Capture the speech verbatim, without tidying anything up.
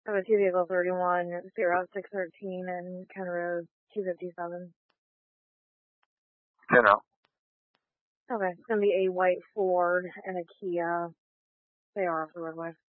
I have a two vehicle thirty-one, zero six thirteen, and Ken Rose two fifty-seven. You know. Okay, it's going to be a white Ford and a Kia. They are off the roadway.